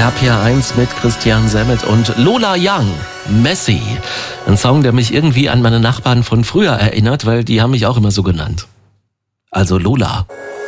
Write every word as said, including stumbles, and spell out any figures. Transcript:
R P R eins mit Christian Semmet und Lola Young, Messi. Ein Song, der mich irgendwie an meine Nachbarn von früher erinnert, weil die haben mich auch immer so genannt. Also Lola.